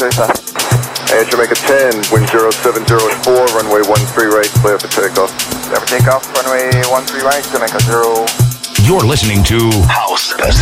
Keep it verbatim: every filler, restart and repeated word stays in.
Cruiser. Air Jamaica ten, wind zero seven zero at four, runway one three right, clear for takeoff. Clear for takeoff, runway one three right, Jamaica zero. You're listening to House